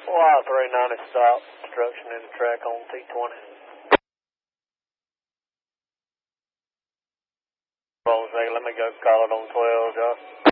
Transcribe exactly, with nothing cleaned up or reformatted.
Y three ninety stop, obstruction in the track on T twenty. Hold on a second, let me go call it on twelve, Josh.